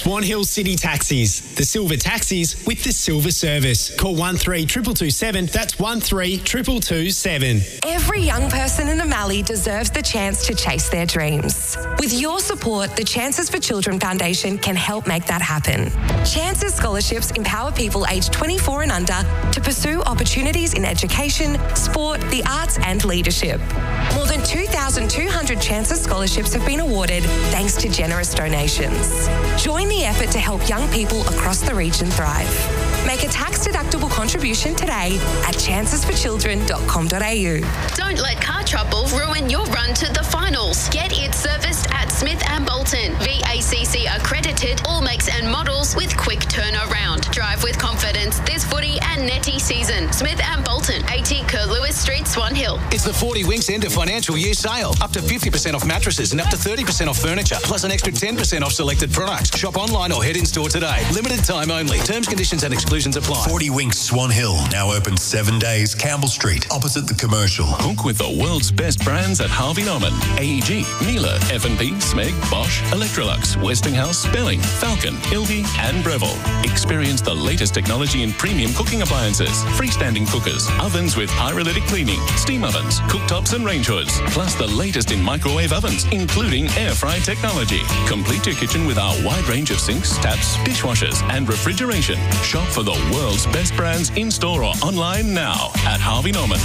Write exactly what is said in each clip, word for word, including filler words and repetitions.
Swan Hill City Taxis. The silver taxis with the silver service. Call one three two two two seven. That's one three two two two seven. Every young person in O'Malley deserves the chance to chase their dreams. With your support, the Chances for Children Foundation can help make that happen. Chances Scholarships empower people aged twenty-four and under to pursue opportunities in education, sport, the arts and leadership. More than two thousand two hundred Chances Scholarships have been awarded thanks to generous donations. Join the effort to help young people across the region thrive. Make a tax-deductible contribution today at chances for children dot com dot a u. Don't let car trouble ruin your run to the finals. Get it serviced at Smith and Bolton. V A C C accredited, all makes and models with quick turnaround. Drive with confidence this footy and netty season. Smith and Bolton, eighty Curlewis Street, Swan Hill. It's the forty Winks end of financial year sale. Up to fifty percent off mattresses and up to thirty percent off furniture, plus an extra ten percent off selected products. Shop online or head in store today. Limited time only. Terms, conditions and exclusions apply. forty Winks Swan Hill, now open seven days. Campbell Street, opposite the Commercial. Cook with the world's best brands at Harvey Norman. A E G, Miele, F and P, Smeg, Bosch, Electrolux, Westinghouse, Belling, Falcon, Ilby and Breville. Experience the latest technology in premium cooking appliances, freestanding cookers, ovens with pyrolytic cleaning, steam ovens, cooktops and range hoods, plus the latest in microwave ovens, including air fry technology. Complete your kitchen with our wide range of sinks, taps, dishwashers and refrigeration. Shop for the world's best brands in-store or online now at Harvey Norman.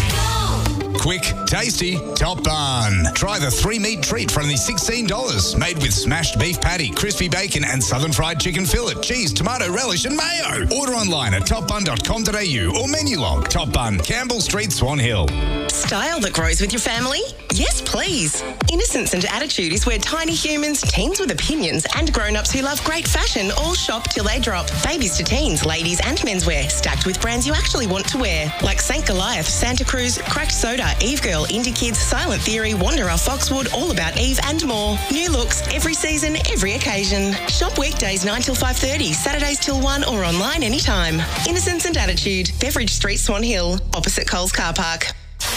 Quick, tasty, Top Bun. Try the three-meat treat for only sixteen dollars. Made with smashed beef patty, crispy bacon and southern fried chicken fillet, cheese, tomato relish and mayo. Order online at top bun dot com dot a u or menu log. Top Bun, Campbell Street, Swan Hill. Style that grows with your family? Yes, please. Innocence and Attitude is where tiny humans, teens with opinions and grown-ups who love great fashion all shop till they drop. Babies to teens, ladies and menswear, stacked with brands you actually want to wear. Like Saint Goliath, Santa Cruz, Cracked Soda, Eve Girl, Indie Kids, Silent Theory, Wanderer, Foxwood, All About Eve and more. New looks every season, every occasion. Shop weekdays nine till five thirty, Saturdays till one or online anytime. Innocence and Attitude, Beveridge Street, Swan Hill, opposite Coles Car Park.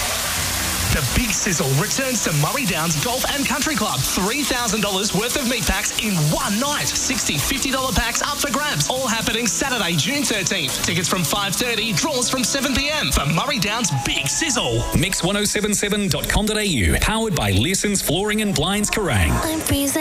The Big Sizzle returns to Murray Downs Golf and Country Club. three thousand dollars worth of meat packs in one night. sixty fifty dollar packs up for grabs. All happening Saturday, June thirteenth. Tickets from five thirty, draws from seven p m for Murray Downs Big Sizzle. mix ten seventy-seven dot com dot a u. Powered by Learson's Flooring and Blinds, Kerrang.